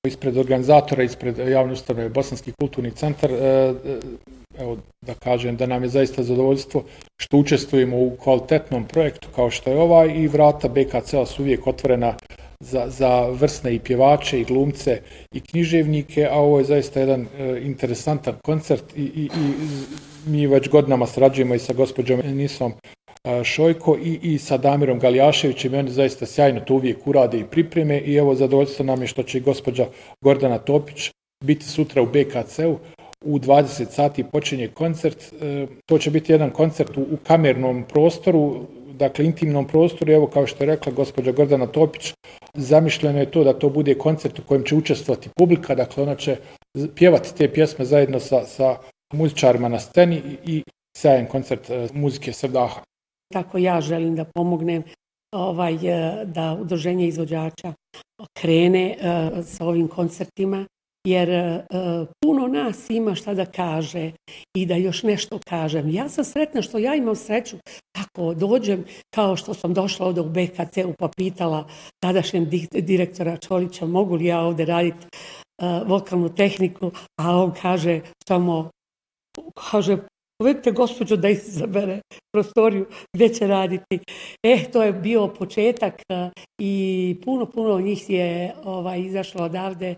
ispred organizatora, ispred javne ustanove Bosanski kulturni centar, evo da kažem da nam je zaista zadovoljstvo što učestvujemo u kvalitetnom projektu kao što je ovaj i vrata BKC-a su uvijek otvorena za vrsne i pjevače i glumce i književnike, a ovo je zaista jedan interesantan koncert i mi već godinama sarađujemo i sa gospođom Enisom Šojko i sa Damirom Galijaševićem i oni zaista sjajno to uvijek urade i pripreme i evo zadovoljstvo nam je što će gospođa Gordana Topić biti sutra u BKC-u. U 20 sati počinje koncert, to će biti jedan koncert u kamernom prostoru, dakle intimnom prostoru, evo kao što je rekla gospođa Gordana Topić, zamišljeno je to da to bude koncert u kojem će učestvovati publika, dakle ona će pjevati te pjesme zajedno sa muzičarima na sceni i sjajan koncert muzike Srdaha. Tako ja želim da pomognem da udruženje izvođača krene sa ovim koncertima, jer puno nas ima šta da kaže i da još nešto kažem. Ja sam sretna što ja imam sreću tako dođem, kao što sam došla ovdje u BKC-u pa pitala tadašnjem direktora Čolića mogu li ja ovdje raditi vokalnu tehniku, a on kaže samo, povedite gospođo da izabere prostoriju gdje će raditi. To je bio početak i puno njih je izašlo odavde.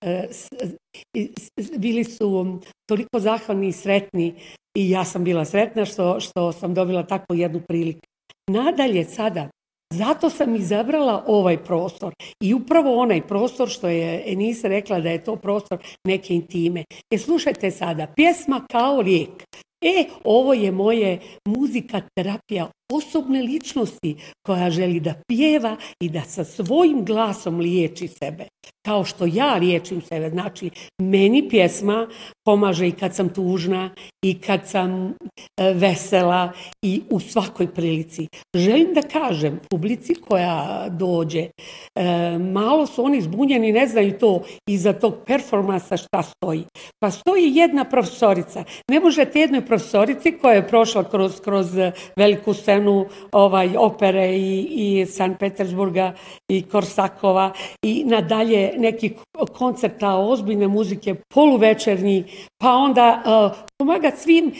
Bili su toliko zahvalni i sretni i ja sam bila sretna što sam dobila takvu jednu priliku. Nadalje sada, zato sam izabrala ovaj prostor i upravo onaj prostor što je Enisa rekla da je to prostor neke intime. Slušajte sada, pjesma kao lijek. Ovo je moje muzika terapija osobne ličnosti koja želi da pjeva i da sa svojim glasom liječi sebe. Kao što ja liječim sebe. Znači, meni pjesma pomaže i kad sam tužna i kad sam vesela i u svakoj prilici. Želim da kažem publici koja dođe, malo su oni zbunjeni, ne znaju to iza tog performansa šta stoji. Pa stoji jedna profesorica. Ne možete jednoj profesorici koja je prošla kroz veliku scenu opere i Sankt Petersburga i Korsakova i nadalje neki koncerta ozbiljne muzike, poluvečernji, pa onda pomagati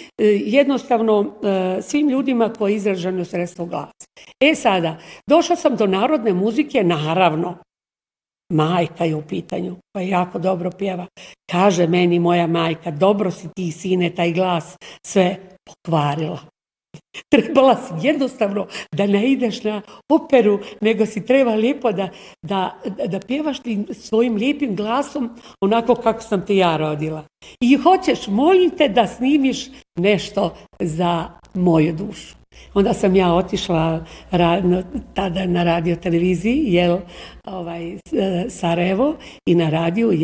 svim ljudima koji izraženo sredstvo glasa. Sada, došla sam do narodne muzike, naravno, majka je u pitanju, pa jako dobro pjeva. Kaže meni moja majka, dobro si ti sine taj glas sve pokvarila. Trebala si jednostavno da ne ideš na operu, nego si treba lijepo da pjevaš svojim lijepim glasom onako kako sam te ja rodila. I hoćeš, molim te da snimiš nešto za moju dušu. Onda sam ja otišla tada na radio televiziji, Sarajevo i na radiju,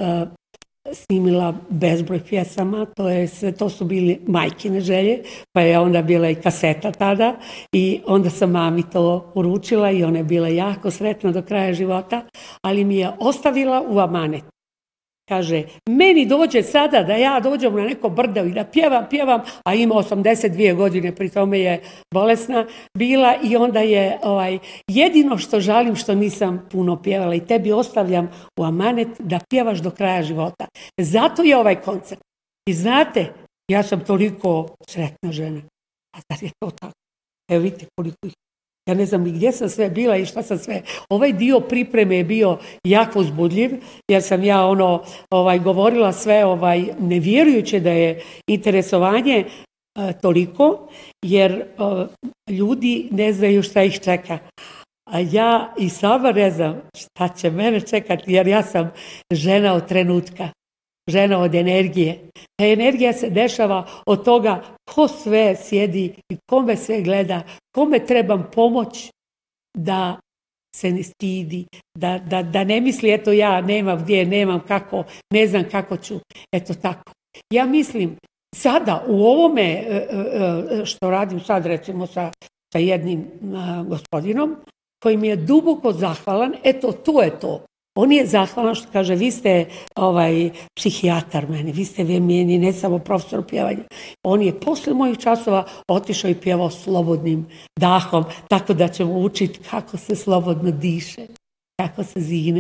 snimila bezbroj pjesama, to su bili majkine želje, pa je onda bila i kaseta tada i onda sam mami to uručila i ona je bila jako sretna do kraja života, ali mi je ostavila u amanet. Kaže, meni dođe sada da ja dođem na neko brdo i da pjevam, a ima 82 godine, pri tome je bolesna bila i onda je jedino što žalim što nisam puno pjevala i tebi ostavljam u amanet da pjevaš do kraja života. Zato je ovaj koncert. I znate, ja sam toliko sretna žena. A zar je to tako? Evo vidite koliko ih. Ja ne znam gdje sam sve bila i šta sam sve. Ovaj dio pripreme je bio jako uzbudljiv, jer sam ja govorila sve ne vjerujući da je interesovanje toliko, jer ljudi ne znaju šta ih čeka. A ja i sama ne znam šta će mene čekati, jer ja sam žena od trenutka. Žena od energije. Ta energija se dešava od toga ko sve sjedi i kome sve gleda, kome trebam pomoć da se ne stidi, da ne misli eto ja nemam gdje, nemam kako, ne znam kako ću. Eto tako. Ja mislim sada u ovome što radim sad recimo sa jednim gospodinom koji mi je duboko zahvalan, eto to je to. On je zahvalan što kaže, vi ste psihijatar meni, vi ste meni ne samo profesor pjevanja. On je posle mojih časova otišao i pjevao slobodnim dahom, tako da ćemo učiti kako se slobodno diše, kako se zine.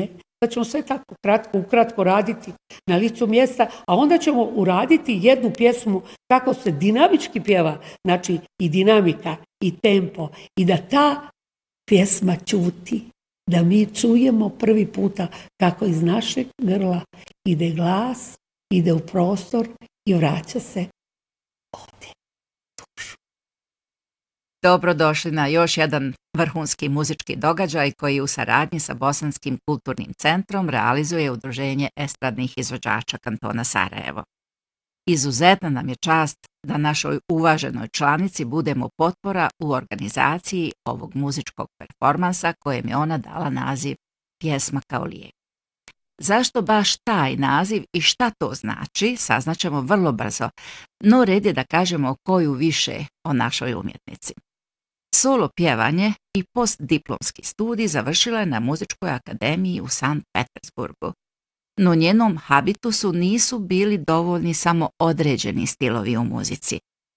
da ćemo sve tako ukratko raditi na licu mjesta, a onda ćemo uraditi jednu pjesmu kako se dinamički pjeva, znači i dinamika i tempo i da ta pjesma ćuti, da mi čujemo prvi puta kako iz našeg grla ide glas, ide u prostor i vraća se ovdje. Dobrodošli na još jedan vrhunski muzički događaj koji u saradnji sa Bosanskim kulturnim centrom realizuje Udruženje estradnih izvođača kantona Sarajevo. Izuzetna nam je čast da našoj uvaženoj članici budemo potpora u organizaciji ovog muzičkog performansa kojem je ona dala naziv Pjesma kao lijek. Zašto baš taj naziv i šta to znači, saznaćemo vrlo brzo, no red je da kažemo koju više o našoj umjetnici. Solo pjevanje i postdiplomski studij završila je na Muzičkoj akademiji u Sankt Petersburgu, no njenom habitusu nisu bili dovoljni samo određeni stilovi u muzici.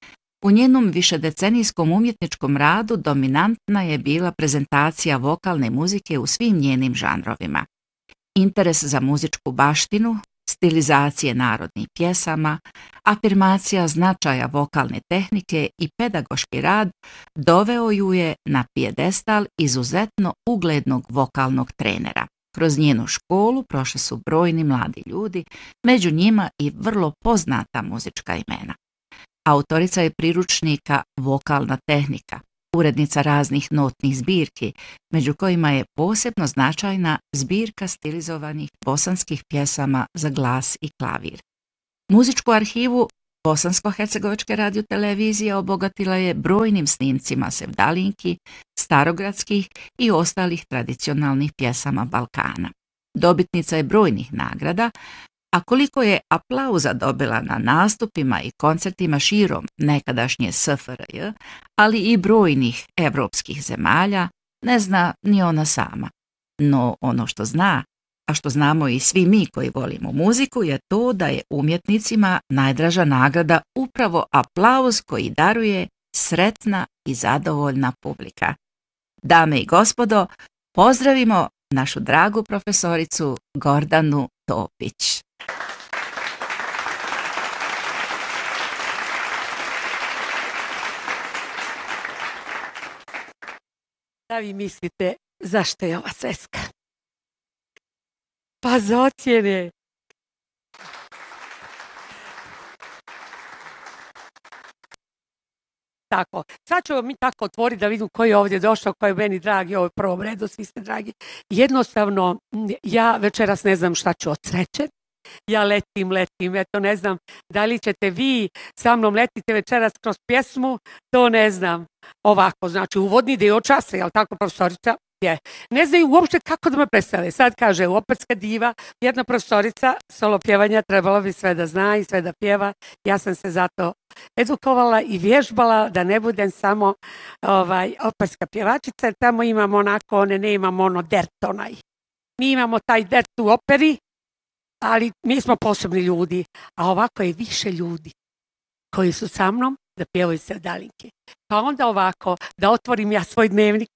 U njenom višedecenijskom umjetničkom radu dominantna je bila prezentacija vokalne muzike u svim njenim žanrovima. Interes za muzičku baštinu, stilizacije narodnih pjesama, afirmacija značaja vokalne tehnike i pedagoški rad doveo ju je na pijedestal izuzetno uglednog vokalnog trenera. Kroz njenu školu prošli su brojni mladi ljudi, među njima i vrlo poznata muzička imena. Autorica je priručnika Vokalna tehnika, urednica raznih notnih zbirki, među kojima je posebno značajna zbirka stilizovanih bosanskih pjesama za glas i klavir. Muzičku arhivu Bosansko-hercegovačke radiotelevizije obogatila je brojnim snimcima sevdalinki, starogradskih i ostalih tradicionalnih pjesama Balkana. Dobitnica je brojnih nagrada, a koliko je aplauza dobila na nastupima i koncertima širom nekadašnje SFRJ, ali i brojnih evropskih zemalja, ne zna ni ona sama. No ono što zna, a što znamo i svi mi koji volimo muziku, je to da je umjetnicima najdraža nagrada upravo aplauz koji daruje sretna i zadovoljna publika. Dame i gospodo, pozdravimo našu dragu profesoricu Gordanu Topić. Da vi mislite zašto je ova sveska? Pa za ocjene. Tako, sad ćemo mi tako otvoriti da vidim koji je ovdje došao, koji je meni dragi, ovo je prvom redu, svi ste dragi. Jednostavno, ja večeras ne znam šta ću od sreće. Ja letim, eto ne znam da li ćete vi sa mnom letite večeras kroz pjesmu, to ne znam. Ovako, znači uvodni dio časa, jel tako profesorica? Je. Ne znaju uopšte kako da me predstave. Sad kaže operska diva, jedna profesorica solo pjevanja, trebalo bi sve da zna i sve da pjeva. Ja sam se zato edukovala i vježbala da ne budem samo operska pjevačica, jer tamo imamo onako, ne imamo ono dert onaj. Mi imamo taj dert u operi, ali mi smo posebni ljudi, a ovako je više ljudi koji su sa mnom da pjevaju sevdalinke. Pa onda ovako, da otvorim ja svoj dnevnik.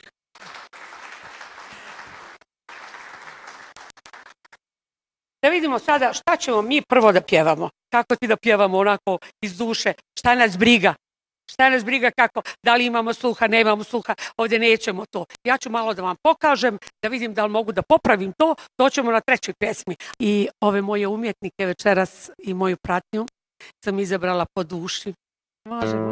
Da vidimo sada šta ćemo mi prvo da pjevamo. Kako ti da pjevamo onako iz duše, šta nas briga. Šta nas briga kako, da li imamo sluha, ne imamo sluha, ovdje nećemo to. Ja ću malo da vam pokažem, da vidim da li mogu da popravim to, doćemo na trećoj pjesmi. I ove moje umjetnike večeras i moju pratnju sam izabrala po duši. Možemo.